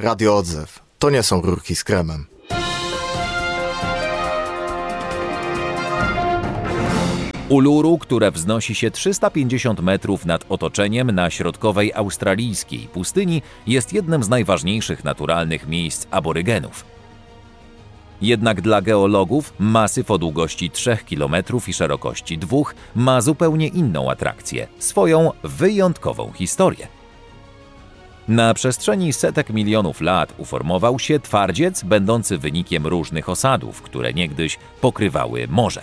Radio Odzew. To nie są rurki z kremem. Uluru, które wznosi się 350 metrów nad otoczeniem na środkowej australijskiej pustyni, jest jednym z najważniejszych naturalnych miejsc aborygenów. Jednak dla geologów masyw o długości 3 km i szerokości 2 ma zupełnie inną atrakcję, swoją wyjątkową historię. Na przestrzeni setek milionów lat uformował się twardziec będący wynikiem różnych osadów, które niegdyś pokrywały morze.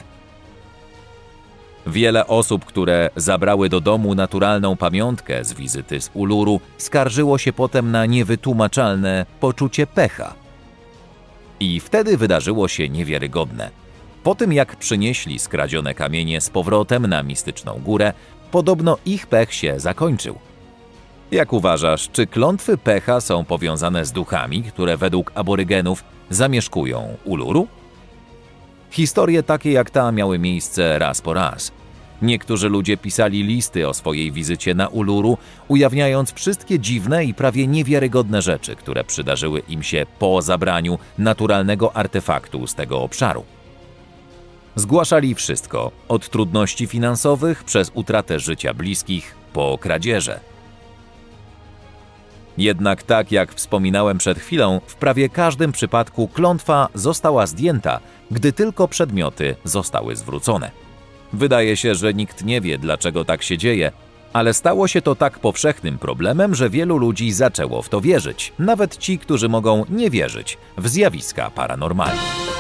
Wiele osób, które zabrały do domu naturalną pamiątkę z wizyty z Uluru, skarżyło się potem na niewytłumaczalne poczucie pecha. I wtedy wydarzyło się niewiarygodne. Po tym, jak przynieśli skradzione kamienie z powrotem na mistyczną górę, podobno ich pech się zakończył. Jak uważasz, czy klątwy pecha są powiązane z duchami, które według aborygenów zamieszkują Uluru? Historie takie jak ta miały miejsce raz po raz. Niektórzy ludzie pisali listy o swojej wizycie na Uluru, ujawniając wszystkie dziwne i prawie niewiarygodne rzeczy, które przydarzyły im się po zabraniu naturalnego artefaktu z tego obszaru. Zgłaszali wszystko, od trudności finansowych przez utratę życia bliskich po kradzieże. Jednak tak jak wspominałem przed chwilą, w prawie każdym przypadku klątwa została zdjęta, gdy tylko przedmioty zostały zwrócone. Wydaje się, że nikt nie wie, dlaczego tak się dzieje, ale stało się to tak powszechnym problemem, że wielu ludzi zaczęło w to wierzyć, nawet ci, którzy mogą nie wierzyć w zjawiska paranormalne.